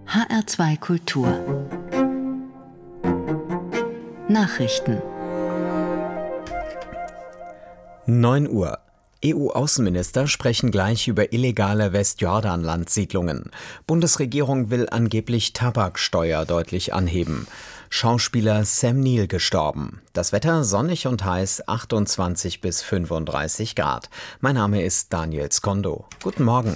HR2 Kultur Nachrichten 9 Uhr. EU-Außenminister sprechen gleich über illegale Westjordanland-Siedlungen. Bundesregierung will angeblich Tabaksteuer deutlich anheben. Schauspieler Sam Neill gestorben. Das Wetter sonnig und heiß, 28 bis 35 Grad. Mein Name ist Daniel Skondo. Guten Morgen.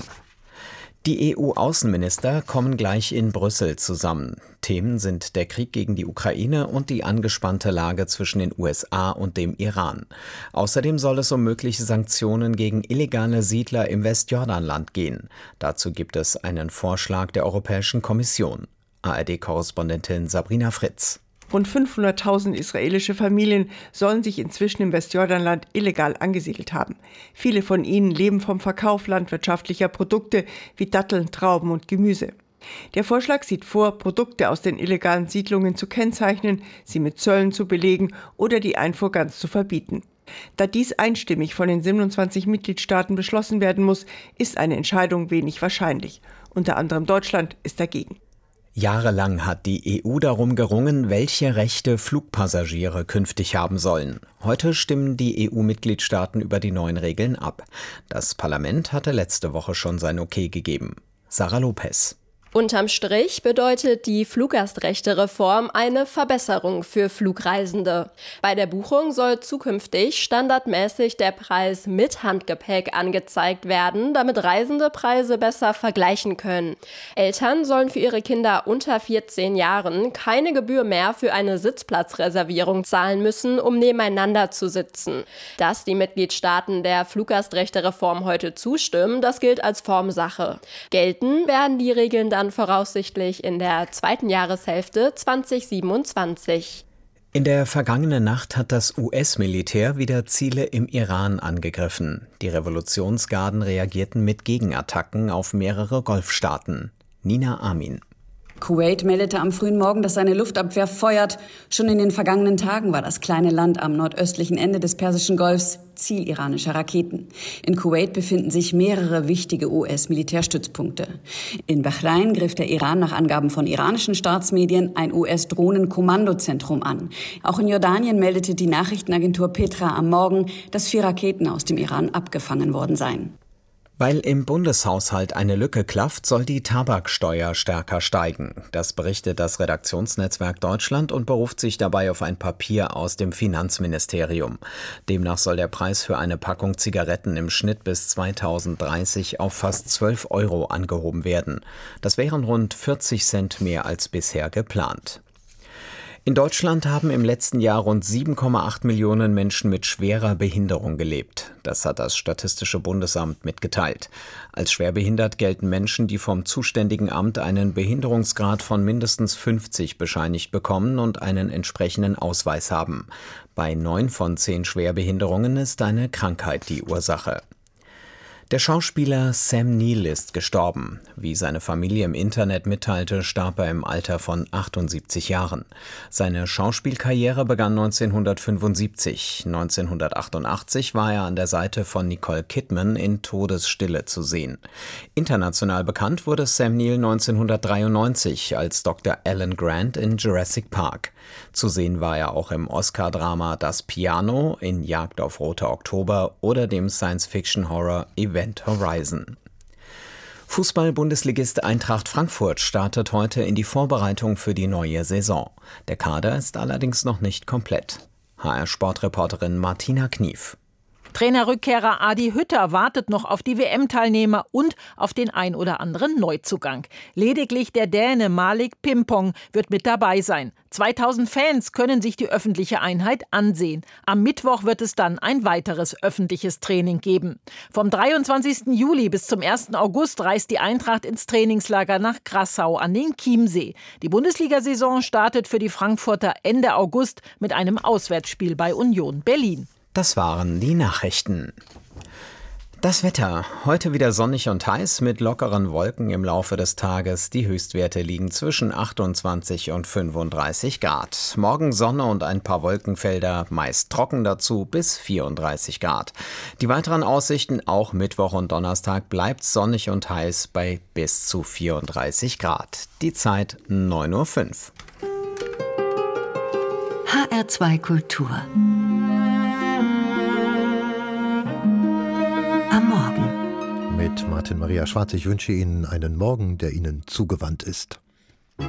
Die EU-Außenminister kommen gleich in Brüssel zusammen. Themen sind der Krieg gegen die Ukraine und die angespannte Lage zwischen den USA und dem Iran. Außerdem soll es um mögliche Sanktionen gegen illegale Siedler im Westjordanland gehen. Dazu gibt es einen Vorschlag der Europäischen Kommission. ARD-Korrespondentin Sabrina Fritz. Rund 500.000 israelische Familien sollen sich inzwischen im Westjordanland illegal angesiedelt haben. Viele von ihnen leben vom Verkauf landwirtschaftlicher Produkte wie Datteln, Trauben und Gemüse. Der Vorschlag sieht vor, Produkte aus den illegalen Siedlungen zu kennzeichnen, sie mit Zöllen zu belegen oder die Einfuhr ganz zu verbieten. Da dies einstimmig von den 27 Mitgliedstaaten beschlossen werden muss, ist eine Entscheidung wenig wahrscheinlich. Unter anderem Deutschland ist dagegen. Jahrelang hat die EU darum gerungen, welche Rechte Flugpassagiere künftig haben sollen. Heute stimmen die EU-Mitgliedstaaten über die neuen Regeln ab. Das Parlament hatte letzte Woche schon sein Okay gegeben. Sarah Lopez. Unterm Strich bedeutet die Fluggastrechte-Reform eine Verbesserung für Flugreisende. Bei der Buchung soll zukünftig standardmäßig der Preis mit Handgepäck angezeigt werden, damit Reisende Preise besser vergleichen können. Eltern sollen für ihre Kinder unter 14 Jahren keine Gebühr mehr für eine Sitzplatzreservierung zahlen müssen, um nebeneinander zu sitzen. Dass die Mitgliedstaaten der Fluggastrechte-Reform heute zustimmen, das gilt als Formsache. Gelten werden die Regeln dann voraussichtlich in der zweiten Jahreshälfte 2027. In der vergangenen Nacht hat das US-Militär wieder Ziele im Iran angegriffen. Die Revolutionsgarden reagierten mit Gegenattacken auf mehrere Golfstaaten. Nina Amin. Kuwait meldete am frühen Morgen, dass seine Luftabwehr feuert. Schon in den vergangenen Tagen war das kleine Land am nordöstlichen Ende des Persischen Golfs Ziel iranischer Raketen. In Kuwait befinden sich mehrere wichtige US-Militärstützpunkte. In Bahrain griff der Iran nach Angaben von iranischen Staatsmedien ein US-Drohnenkommandozentrum an. Auch in Jordanien meldete die Nachrichtenagentur Petra am Morgen, dass 4 Raketen aus dem Iran abgefangen worden seien. Weil im Bundeshaushalt eine Lücke klafft, soll die Tabaksteuer stärker steigen. Das berichtet das Redaktionsnetzwerk Deutschland und beruft sich dabei auf ein Papier aus dem Finanzministerium. Demnach soll der Preis für eine Packung Zigaretten im Schnitt bis 2030 auf fast 12 € angehoben werden. Das wären rund 40 Cent mehr als bisher geplant. In Deutschland haben im letzten Jahr rund 7,8 Millionen Menschen mit schwerer Behinderung gelebt. Das hat das Statistische Bundesamt mitgeteilt. Als schwerbehindert gelten Menschen, die vom zuständigen Amt einen Behinderungsgrad von mindestens 50 bescheinigt bekommen und einen entsprechenden Ausweis haben. Bei 9 von 10 Schwerbehinderungen ist eine Krankheit die Ursache. Der Schauspieler Sam Neill ist gestorben. Wie seine Familie im Internet mitteilte, starb er im Alter von 78 Jahren. Seine Schauspielkarriere begann 1975. 1988 war er an der Seite von Nicole Kidman in Todesstille zu sehen. International bekannt wurde Sam Neill 1993 als Dr. Alan Grant in Jurassic Park. Zu sehen war er auch im Oscar-Drama Das Piano, in Jagd auf Roter Oktober oder dem Science-Fiction-Horror Event Horizon. Fußball-Bundesligist Eintracht Frankfurt startet heute in die Vorbereitung für die neue Saison. Der Kader ist allerdings noch nicht komplett. HR-Sportreporterin Martina Knief. Trainerrückkehrer Adi Hütter wartet noch auf die WM-Teilnehmer und auf den ein oder anderen Neuzugang. Lediglich der Däne Malik Pimpong wird mit dabei sein. 2000 Fans können sich die öffentliche Einheit ansehen. Am Mittwoch wird es dann ein weiteres öffentliches Training geben. Vom 23. Juli bis zum 1. August reist die Eintracht ins Trainingslager nach Grassau an den Chiemsee. Die Bundesliga-Saison startet für die Frankfurter Ende August mit einem Auswärtsspiel bei Union Berlin. Das waren die Nachrichten. Das Wetter. Heute wieder sonnig und heiß mit lockeren Wolken im Laufe des Tages. Die Höchstwerte liegen zwischen 28 und 35 Grad. Morgen Sonne und ein paar Wolkenfelder, meist trocken dazu bis 34 Grad. Die weiteren Aussichten, auch Mittwoch und Donnerstag, bleibt sonnig und heiß bei bis zu 34 Grad. Die Zeit 9:05 Uhr. HR2 Kultur. Am Morgen. Mit Martin Maria Schwarz. Ich wünsche Ihnen einen Morgen, der Ihnen zugewandt ist.